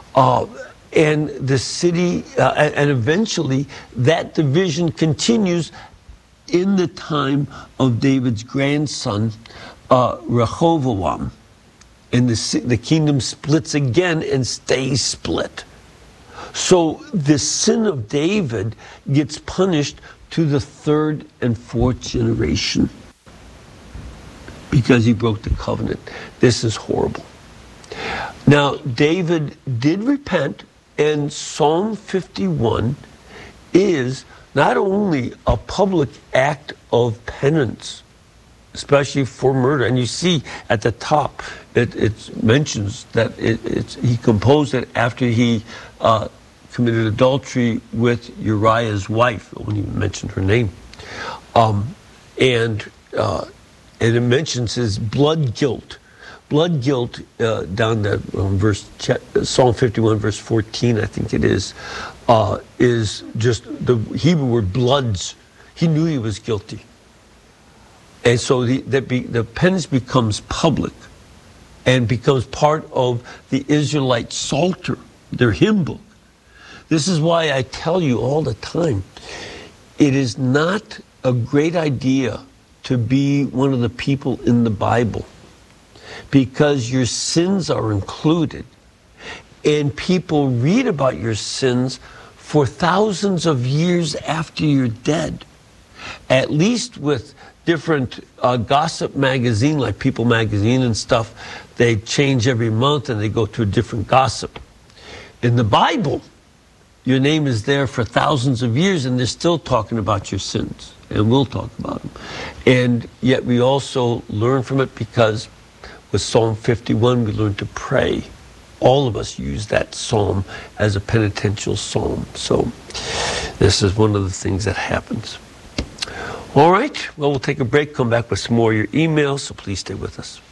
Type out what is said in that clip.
And the city, and eventually that division continues in the time of David's grandson, Rehoboam. And the kingdom splits again and stays split. So the sin of David gets punished to the third and fourth generation because he broke the covenant. This is horrible. Now, David did repent, and Psalm 51 is not only a public act of penance, especially for murder. And you see at the top, it mentions that he composed it after he committed adultery with Uriah's wife. I won't even mention her name. And it mentions his blood guilt. Blood guilt, down that Psalm 51, verse 14, I think it is just the Hebrew word bloods. He knew he was guilty. And so the penance becomes public and becomes part of the Israelite Psalter, their hymn book. This is why I tell you all the time, it is not a great idea to be one of the people in the Bible, because your sins are included, and people read about your sins for thousands of years after you're dead. At least with different gossip magazine, like People Magazine and stuff, they change every month and they go to a different gossip. In the Bible, your name is there for thousands of years, and they're still talking about your sins, and we'll talk about them. And yet we also learn from it, because with Psalm 51, we learn to pray. All of us use that psalm as a penitential psalm. So this is one of the things that happens. All right, well, we'll take a break, come back with some more of your emails, so please stay with us.